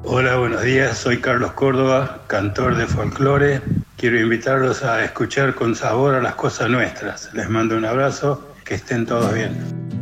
Hola, buenos días. Soy Carlos Córdoba, cantor de folclore. Quiero invitarlos a escuchar con sabor a las cosas nuestras. Les mando un abrazo, que estén todos bien.